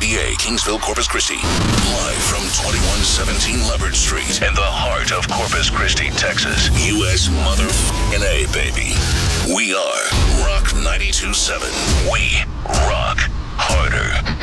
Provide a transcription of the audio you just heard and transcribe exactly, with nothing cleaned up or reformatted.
B A, Kingsville, Corpus Christi. Live from twenty-one seventeen Leopard Street in the heart of Corpus Christi, Texas. U S mother F***ing A, baby. We are Rock ninety-two point seven. We rock harder.